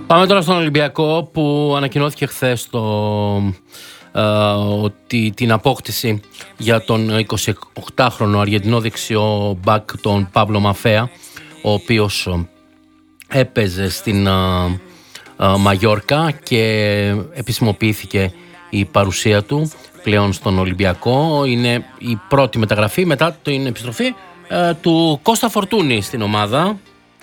Πάμε τώρα στον Ολυμπιακό, που ανακοινώθηκε χθες ότι την απόκτηση για τον 28χρονο Αργεντινό δεξιό μπακ, τον Παύλο Μαφέα, ο οποίος έπαιζε στην Μαγιόρκα και επισημοποιήθηκε η παρουσία του πλέον στον Ολυμπιακό. Είναι η πρώτη μεταγραφή μετά την επιστροφή του Κώστα Φορτούνη στην ομάδα.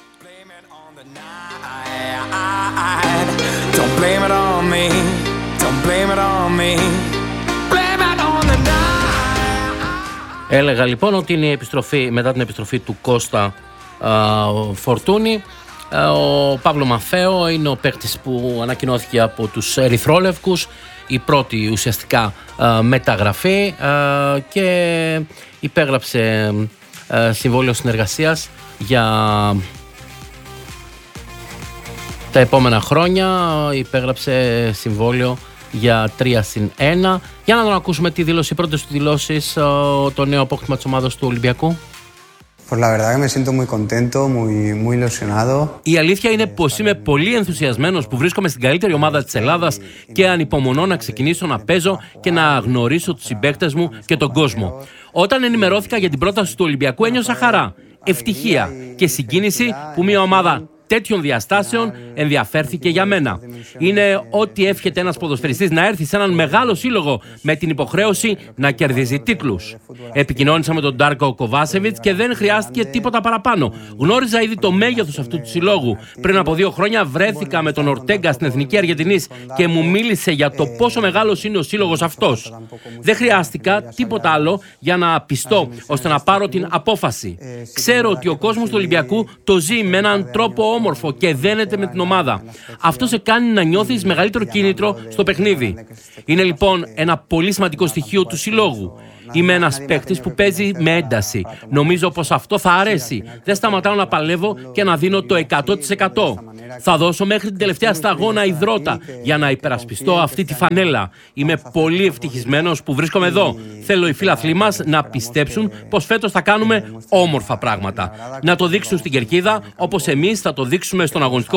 Έλεγα λοιπόν ότι είναι η επιστροφή, μετά την επιστροφή του Κώστα Φορτούνη. Ο Παύλο Μαφαίο είναι ο παίκτης που ανακοινώθηκε από τους ερυθρόλευκους, η πρώτη ουσιαστικά μεταγραφή, και υπέγραψε συμβόλαιο συνεργασίας για τα επόμενα χρόνια. Υπέγραψε συμβόλαιο για 3+1. Για να τον ακούσουμε τη δήλωση, πρώτες του δηλώσεις, το νέο απόκτημα της ομάδας του Ολυμπιακού. Pues la verdad que me siento muy contento, muy ilusionado. Η αλήθεια είναι πως είμαι πολύ ενθουσιασμένος που βρίσκομαι στην καλύτερη ομάδα της Ελλάδας και ανυπομονώ να ξεκινήσω να παίζω και να γνωρίσω τους συμπαίκτες μου και τον κόσμο. Όταν ενημερώθηκα για την πρόταση του Ολυμπιακού, ένιωσα χαρά, ευτυχία και συγκίνηση που μια ομάδα τέτοιων διαστάσεων ενδιαφέρθηκε για μένα. Είναι ό,τι εύχεται ένας ποδοσφαιριστής να έρθει σε έναν μεγάλο σύλλογο με την υποχρέωση να κερδίζει τίτλους. Επικοινώνησα με τον Ντάρκο Κοβάσεβιτς και δεν χρειάστηκε τίποτα παραπάνω. Γνώριζα ήδη το μέγεθος αυτού του συλλόγου. Πριν από 2 χρόνια βρέθηκα με τον Ορτέγκα στην Εθνική Αργεντινής και μου μίλησε για το πόσο μεγάλος είναι ο σύλλογος αυτός. Δεν χρειάστηκα τίποτα άλλο για να πιστώ ώστε να πάρω την απόφαση. Ξέρω ότι ο κόσμος του Ολυμπιακού το ζει με έναν τρόπο όμορφο και δένεται με την ομάδα. Αυτό σε κάνει να νιώθεις μεγαλύτερο κίνητρο στο παιχνίδι. Είναι λοιπόν ένα πολύ σημαντικό στοιχείο του συλλόγου. Είμαι ένας παίκτης που παίζει με ένταση. Νομίζω πως αυτό θα αρέσει. Δεν σταματάω να παλεύω και να δίνω το 100%. Θα δώσω μέχρι την τελευταία σταγόνα υδρότα για να υπερασπιστώ αυτή τη φανέλα. Είμαι πολύ ευτυχισμένος που βρίσκομαι εδώ. Θέλω οι φίλαθλοι μας να πιστέψουν πως φέτος θα κάνουμε όμορφα πράγματα. Να το δείξουν στην κερκίδα όπως εμείς θα το δείξουμε στον αγωνιστικό